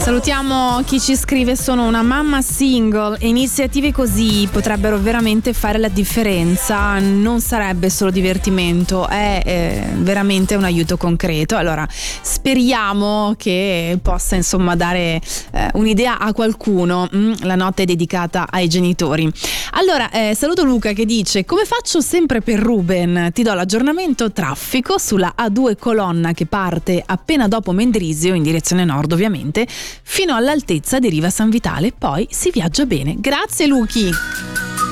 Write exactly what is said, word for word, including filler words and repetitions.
Salutiamo chi ci scrive: sono una mamma single e iniziative così potrebbero veramente fare la differenza, non sarebbe solo divertimento, è eh, veramente un aiuto concreto. Allora speriamo che possa insomma dare eh, un'idea a qualcuno. Mm, la notte è dedicata ai genitori. Allora eh, saluto Luca che dice: come faccio sempre per Ruben, ti do l'aggiornamento traffico sulla A due colonna che parte appena dopo Mendrisio in direzione nord ovviamente fino all'altezza di Riva San Vitale, poi si viaggia bene. Grazie Luchi.